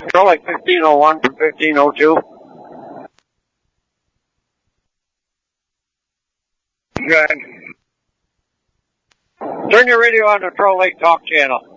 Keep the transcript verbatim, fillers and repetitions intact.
Troll Lake fifteen oh one from fifteen oh two. Good. Turn your radio on to Troll Lake Talk Channel.